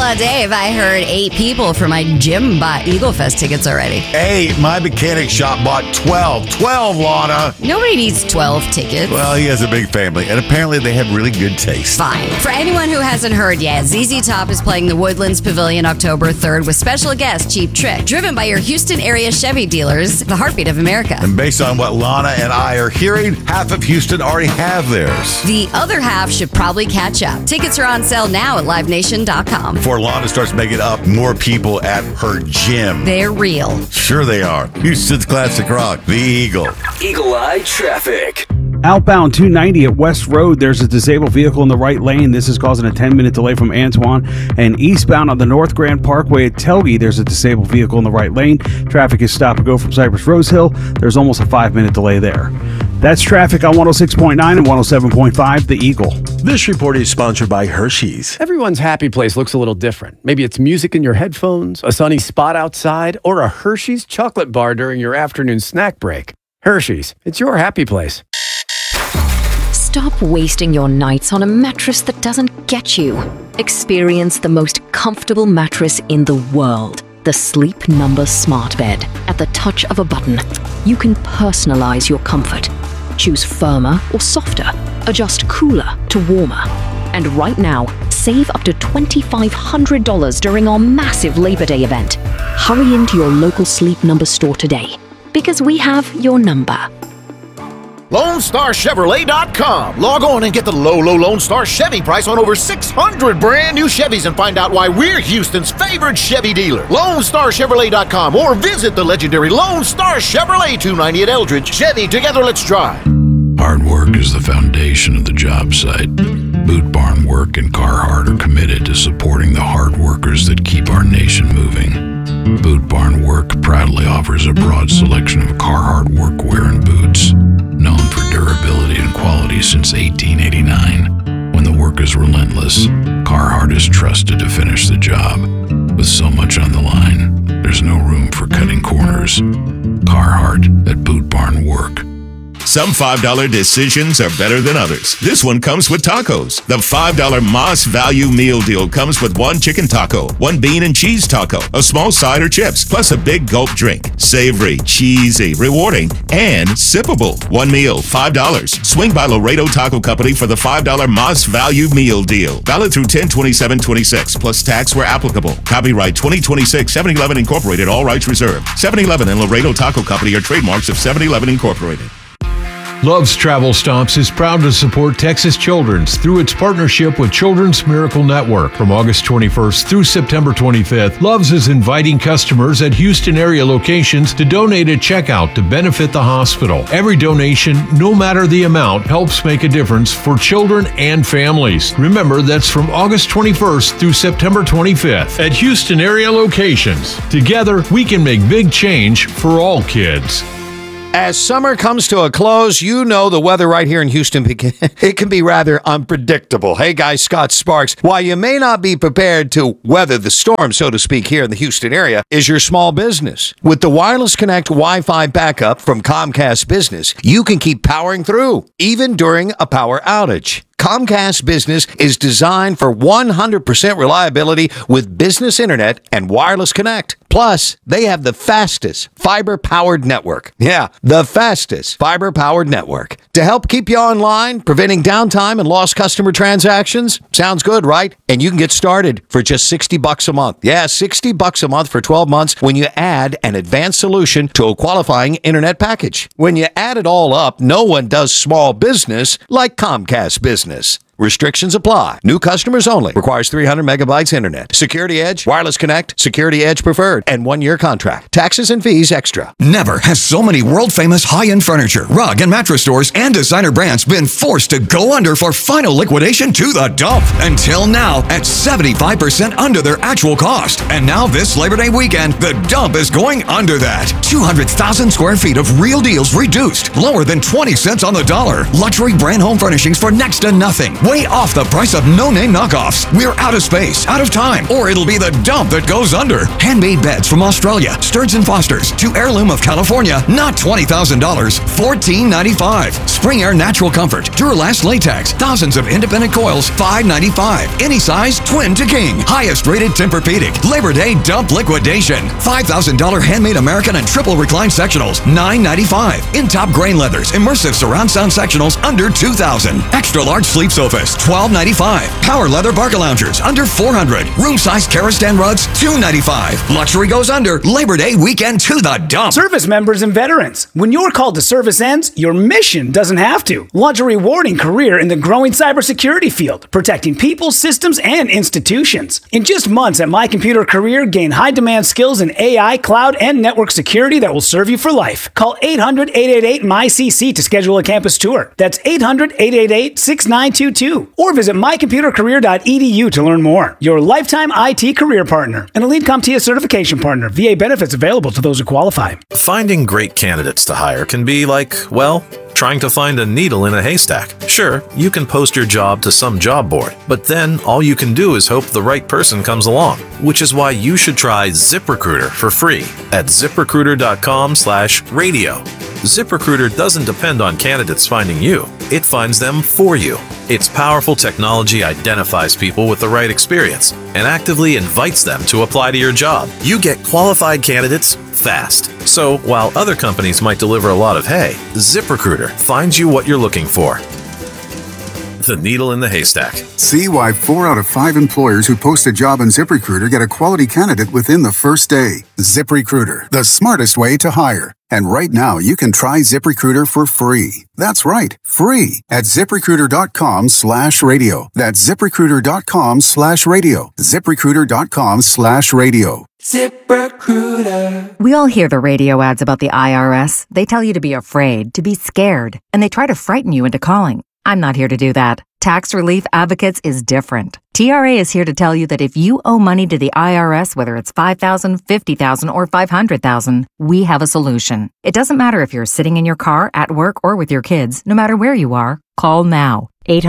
Holla, Dave. I heard 8 people for my gym bought Eagle Fest tickets already. 8. My mechanic shop bought 12. 12, Lana. Nobody needs 12 tickets. Well, he has a big family, and apparently they have really good taste. Fine. For anyone who hasn't heard yet, ZZ Top is playing the Woodlands Pavilion October 3rd with special guest Cheap Trick, driven by your Houston area Chevy dealers, the heartbeat of America. And based on what Lana and I are hearing, half of Houston already have theirs. The other half should probably catch up. Tickets are on sale now at livenation.com. Before Lana starts making up more people at her gym. They're real. Sure they are. Houston's classic rock, the Eagle. Eagle Eye Traffic. Outbound 290 at West Road, there's a disabled vehicle in the right lane. This is causing a 10-minute delay from Antoine. And eastbound on the North Grand Parkway at Telge, there's a disabled vehicle in the right lane. Traffic is stop and go from Cypress Rose Hill. There's almost a 5-minute delay there. That's traffic on 106.9 and 107.5, The Eagle. This report is sponsored by Hershey's. Everyone's happy place looks a little different. Maybe it's music in your headphones, a sunny spot outside, or a Hershey's chocolate bar during your afternoon snack break. Hershey's, it's your happy place. Stop wasting your nights on a mattress that doesn't get you. Experience the most comfortable mattress in the world. The Sleep Number Smart Bed. At the touch of a button, you can personalize your comfort. Choose firmer or softer. Adjust cooler to warmer. And right now, save up to $2,500 during our massive Labor Day event. Hurry into your local Sleep Number store today, because we have your number. LoneStarChevrolet.com. Log on and get the low Lone Star Chevy price on over 600 brand new Chevys and find out why we're Houston's favorite Chevy dealer. LoneStarChevrolet.com or visit the legendary Lone Star Chevrolet 290 at Eldridge. Chevy, together let's drive. Hard work is the foundation of the job site. Boot Barn Work and Carhartt are committed to supporting the hard workers that keep our nation moving. Boot Barn Work proudly offers a broad selection of Carhartt workwear and boots, known for durability and quality since 1889. When the work is relentless, Carhartt is trusted to finish the job. With so much on the line, there's no room for cutting corners. Carhartt at Boot Barn Work. Some $5 decisions are better than others. This one comes with tacos. The $5 Moss Value Meal Deal comes with 1 chicken taco, 1 bean and cheese taco, a small side or chips, plus a big gulp drink. Savory, cheesy, rewarding, and sippable. 1 meal, $5. Swing by Laredo Taco Company for the $5 Moss Value Meal Deal. Valid through 10/27/26, plus tax where applicable. Copyright 2026, 7-Eleven Incorporated, all rights reserved. 7-Eleven and Laredo Taco Company are trademarks of 7-Eleven Incorporated. Love's Travel Stops is proud to support Texas Children's through its partnership with Children's Miracle Network. From August 21st through September 25th, Love's is inviting customers at Houston area locations to donate at checkout to benefit the hospital. Every donation, no matter the amount, helps make a difference for children and families. Remember, that's from August 21st through September 25th at Houston area locations. Together, we can make big change for all kids. As summer comes to a close, you know the weather right here in Houston, it can be rather unpredictable. Hey guys, Scott Sparks. While you may not be prepared to weather the storm, so to speak, here in the Houston area, is your small business. With the Wireless Connect Wi-Fi backup from Comcast Business, you can keep powering through, even during a power outage. Comcast Business is designed for 100% reliability with business internet and wireless connect. Plus, they have the fastest fiber-powered network. Yeah, the fastest fiber-powered network. To help keep you online, preventing downtime and lost customer transactions. Sounds good, right? And you can get started for just $60 a month. Yeah, $60 a month for 12 months when you add an advanced solution to a qualifying internet package. When you add it all up, no one does small business like Comcast Business. Restrictions apply. New customers only. Requires 300 megabytes internet. Security Edge, Wireless Connect, Security Edge Preferred, and 1-year contract. Taxes and fees extra. Never has so many world-famous high-end furniture, rug, and mattress stores and designer brands been forced to go under for final liquidation to the dump. Until now, at 75% under their actual cost. And now this Labor Day weekend, the dump is going under that. 200,000 square feet of real deals reduced, lower than 20 cents on the dollar. Luxury brand home furnishings for next to nothing. way off the price of no-name knockoffs. We're out of space, out of time, or it'll be the dump that goes under. Handmade beds from Australia, Stearns & Foster's, to Heirloom of California, not $20,000, $14.95. Spring Air Natural Comfort, Duralast Latex, thousands of independent coils, $5.95. Any size, twin to king. Highest rated Tempur-Pedic. Labor Day dump liquidation. $5,000 handmade American and triple recline sectionals, $9.95. In-top grain leathers, immersive surround sound sectionals, under $2,000. Extra large sleep sofas, $12.95. Power leather Barca loungers, under $400. Room size Karastan rugs, $2.95. Luxury goes under. Labor Day weekend to the dump. Service members and veterans, when your call to service ends, your mission doesn't have to. Launch a rewarding career in the growing cybersecurity field, protecting people, systems, and institutions. In just months at My Computer Career, gain high-demand skills in AI, cloud, and network security that will serve you for life. Call 800-888-MyCC to schedule a campus tour. That's 800-888-6922. Or visit mycomputercareer.edu to learn more. Your lifetime IT career partner. An Elite CompTIA certification partner. VA benefits available to those who qualify. Finding great candidates to hire can be like, well, trying to find a needle in a haystack. Sure, you can post your job to some job board, but then all you can do is hope the right person comes along, which is why you should try ZipRecruiter for free at ZipRecruiter.com/radio. ZipRecruiter doesn't depend on candidates finding you. It finds them for you. Its powerful technology identifies people with the right experience and actively invites them to apply to your job. You get qualified candidates fast. So while other companies might deliver a lot of hay, ZipRecruiter finds you what you're looking for. The needle in the haystack. See why 4 out of 5 employers who post a job on ZipRecruiter get a quality candidate within the first day. ZipRecruiter, the smartest way to hire. And right now, you can try ZipRecruiter for free. That's right, free at ZipRecruiter.com/radio. That's ZipRecruiter.com/radio. ZipRecruiter.com/radio. ZipRecruiter. We all hear the radio ads about the IRS. They tell you to be afraid, to be scared, and they try to frighten you into calling. I'm not here to do that. Tax Relief Advocates is different. TRA is here to tell you that if you owe money to the IRS, whether it's $5,000, $50,000, or $500,000, we have a solution. It doesn't matter if you're sitting in your car, at work, or with your kids. No matter where you are, call now.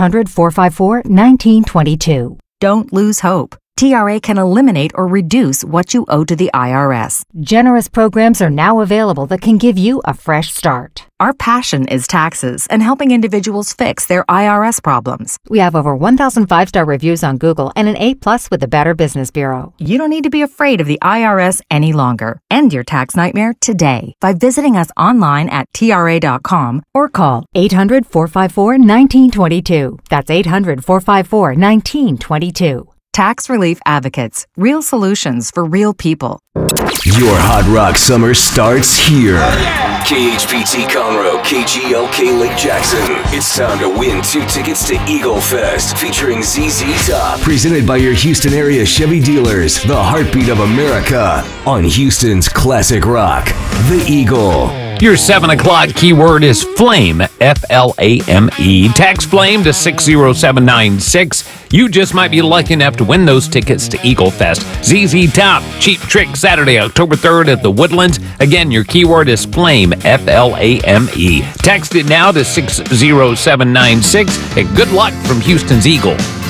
800-454-1922. Don't lose hope. TRA can eliminate or reduce what you owe to the IRS. Generous programs are now available that can give you a fresh start. Our passion is taxes and helping individuals fix their IRS problems. We have over 1,000 5-star reviews on Google and an A+ with the Better Business Bureau. You don't need to be afraid of the IRS any longer. End your tax nightmare today by visiting us online at TRA.com or call 800-454-1922. That's 800-454-1922. Tax Relief Advocates. Real solutions for real people. Your Hot Rock summer starts here. KHPT Conroe, KGLK Lake Jackson. It's time to win 2 tickets to Eagle Fest featuring ZZ Top. Presented by your Houston area Chevy dealers. The heartbeat of America on Houston's classic rock, The Eagle. Your 7 o'clock keyword is flame, F-L-A-M-E. Text flame to 60796. You just might be lucky enough to win those tickets to Eagle Fest. ZZ Top, Cheap Trick, Saturday, October 3rd at the Woodlands. Again, your keyword is flame, F-L-A-M-E. Text it now to 60796. And good luck from Houston's Eagle.